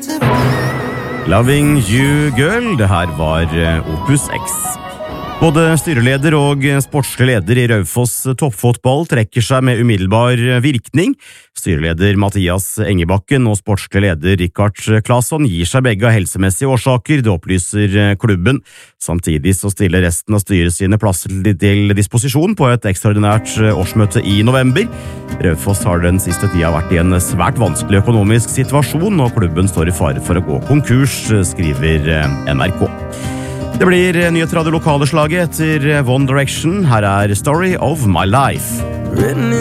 Loving You Girl, det her var Opus X. Både styreleder og sportslig leder i Raufoss toppfotball trekker seg med umiddelbar virkning. Styreleder Mathias Engebakken og sportslig leder Rikard Claesson gir seg begge av helsemessige årsaker, det opplyser klubben. Samtidig så stiller resten av styret sine plasser til disposisjon på et ekstraordinært årsmøte i november. Raufoss har den siste tida vært i en svært vanskelig økonomisk situasjon, og klubben står i fare for å gå konkurs, skriver NRK. Det blir nyheter av det lokale slaget etter One Direction. Her er Story of My Life.